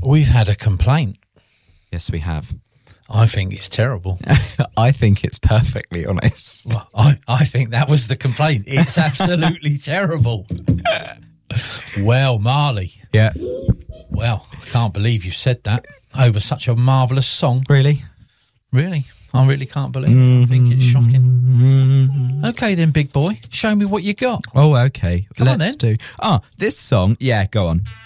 We've had a complaint. Yes, we have. I think it's terrible. I think it's perfectly honest. Well, I think that was the complaint. It's absolutely terrible. Well, Marley. Yeah. Well, I can't believe you said that over such a marvellous song. Really? Really? I really can't believe it. I think it's shocking. Okay then, big boy. Show me what you got. Oh, okay. Come on, Let's then. do... this song. Yeah, go on.